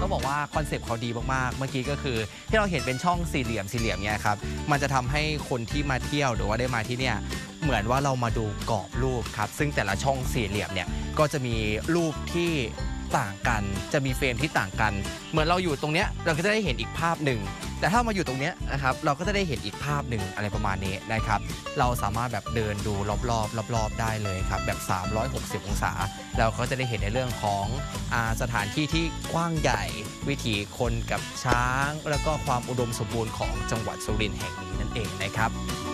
ต้องบอกว่าคอนเซปต์เขาดีมากๆเมื่อกี้ก็คือที่เราเห็นเป็นช่องสี่เหลี่ยมเนี่ยครับมันจะทำให้คนที่มาเที่ยวหรือว่าได้มาที่เนี่ยเหมือนว่าเรามาดูกรอบรูปครับซึ่งแต่ละช่องสี่เหลี่ยมเนี่ยก็จะมีรูปที่ต่างกันจะมีเฟรมที่ต่างกันเหมือนเราอยู่ตรงเนี้ยเราก็จะได้เห็นอีกภาพหนึ่งแต่ถ้ามาอยู่ตรงเนี้ยนะครับเราก็จะได้เห็นอีกภาพหนึ่งอะไรประมาณนี้นะครับเราสามารถแบบเดินดูรอบๆได้เลยครับแบบ360องศาเราก็จะได้เห็นในเรื่องของสถานที่ที่กว้างใหญ่วิถีคนกับช้างแล้วก็ความอุดมสมบูรณ์ของจังหวัดสุรินทร์แห่งนี้นั่นเองนะครับ